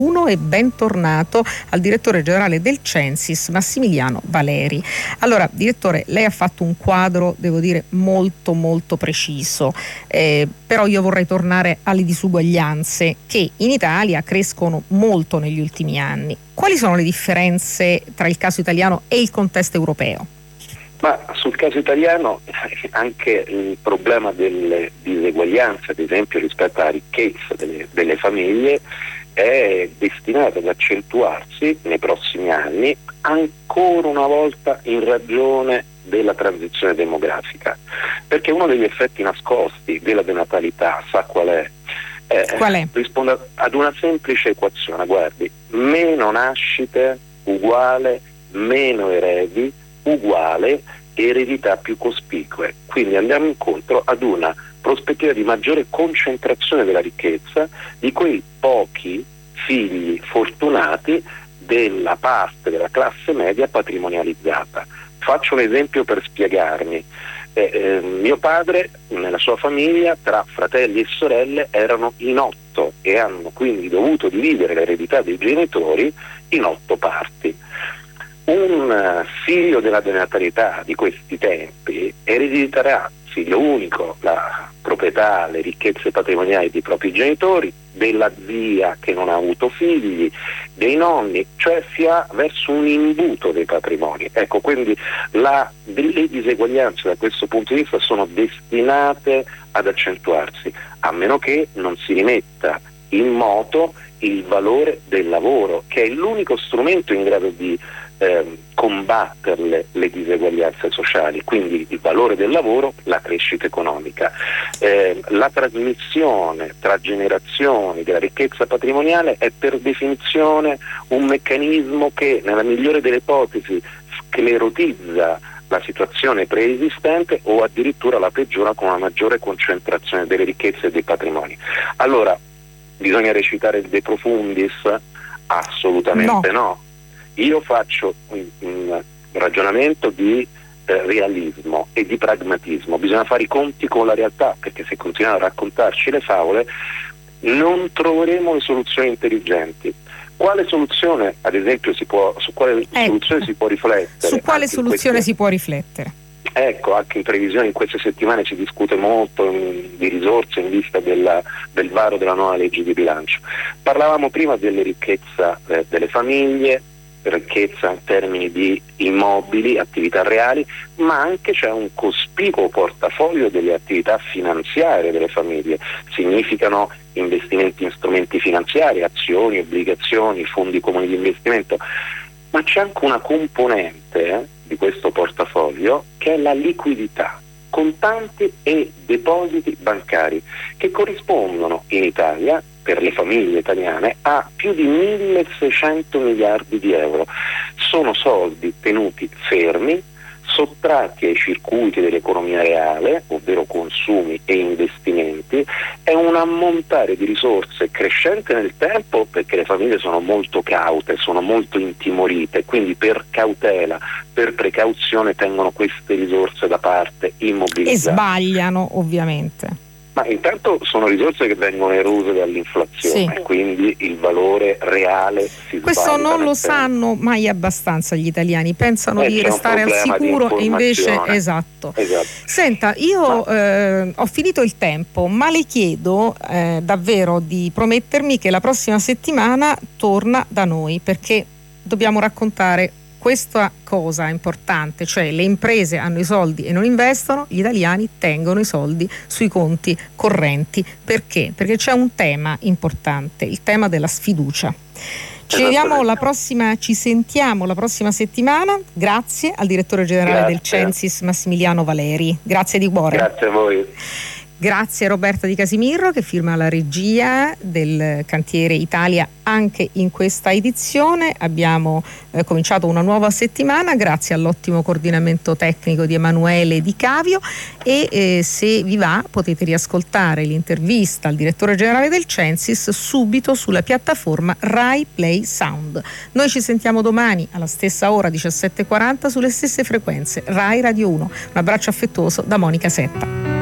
E bentornato al direttore generale del Censis, Massimiliano Valeri. Allora, direttore, lei ha fatto un quadro, devo dire, molto molto preciso, però io vorrei tornare alle disuguaglianze che in Italia crescono molto negli ultimi anni. Quali sono le differenze tra il caso italiano e il contesto europeo? Ma sul caso italiano anche il problema delle diseguaglianze, ad esempio rispetto alla ricchezza delle famiglie, è destinato ad accentuarsi nei prossimi anni, ancora una volta in ragione della transizione demografica, perché uno degli effetti nascosti della denatalità, sa qual è? Qual è? Risponde ad una semplice equazione, guardi: meno nascite uguale meno eredi uguale eredità più cospicue. Quindi andiamo incontro ad una prospettiva di maggiore concentrazione della ricchezza di quei pochi figli fortunati della parte della classe media patrimonializzata. Faccio un esempio per spiegarmi. Mio padre, nella sua famiglia, tra fratelli e sorelle, erano in 8 e hanno quindi dovuto dividere l'eredità dei genitori in 8 parti. Un figlio della denatalità di questi tempi erediterà, figlio unico, la proprietà, le ricchezze patrimoniali dei propri genitori, della zia che non ha avuto figli, dei nonni, cioè si va verso un imbuto dei patrimoni. Ecco, quindi le diseguaglianze da questo punto di vista sono destinate ad accentuarsi, a meno che non si rimetta in moto il valore del lavoro, che è l'unico strumento in grado di combattere le diseguaglianze sociali, quindi il valore del lavoro, la crescita economica. La trasmissione tra generazioni della ricchezza patrimoniale è per definizione un meccanismo che, nella migliore delle ipotesi, sclerotizza la situazione preesistente o addirittura la peggiora con una maggiore concentrazione delle ricchezze e dei patrimoni. Allora, bisogna recitare il De Profundis? Assolutamente no. Io faccio un ragionamento di realismo e di pragmatismo. Bisogna fare i conti con la realtà, perché se continuiamo a raccontarci le favole non troveremo le soluzioni intelligenti. Quale soluzione, ad esempio, su quale soluzione si può riflettere? Su quale soluzione si può riflettere? Ecco, anche in previsione in queste settimane si discute molto di risorse in vista del varo della nuova legge di bilancio. Parlavamo prima delle ricchezza delle famiglie, ricchezza in termini di immobili, attività reali, ma anche c'è un cospicuo portafoglio delle attività finanziarie delle famiglie. Significano investimenti in strumenti finanziari, azioni, obbligazioni, fondi comuni di investimento, ma c'è anche una componente di questo portafoglio che è la liquidità, contanti e depositi bancari, che corrispondono in Italia, per le famiglie italiane, a più di 1.600 miliardi di euro. Sono soldi tenuti fermi, sottratti ai circuiti dell'economia reale, ovvero consumi e investimenti. È un ammontare di risorse crescente nel tempo, perché le famiglie sono molto caute, sono molto intimorite, quindi per cautela, per precauzione tengono queste risorse da parte, immobilizzate. E sbagliano, ovviamente. Ma intanto sono risorse che vengono erose dall'inflazione, sì. Quindi il valore reale si sbaglia. Questo non lo sanno mai abbastanza gli italiani, pensano di restare al sicuro e invece esatto. Senta, io ho finito il tempo, ma le chiedo davvero di promettermi che la prossima settimana torna da noi, perché dobbiamo raccontare questa cosa importante, cioè le imprese hanno i soldi e non investono, gli italiani tengono i soldi sui conti correnti. Perché? Perché c'è un tema importante, il tema della sfiducia. Ci sentiamo la prossima settimana. Grazie al direttore generale del Censis, Massimiliano Valeri. Grazie di cuore. Grazie a voi. Grazie a Roberta Di Casimiro che firma la regia del Cantiere Italia anche in questa edizione. Abbiamo cominciato una nuova settimana grazie all'ottimo coordinamento tecnico di Emanuele Di Cavio e se vi va potete riascoltare l'intervista al direttore generale del Censis subito sulla piattaforma Rai Play Sound. Noi ci sentiamo domani alla stessa ora, 17:40, sulle stesse frequenze Rai Radio 1. Un abbraccio affettuoso da Monica Setta.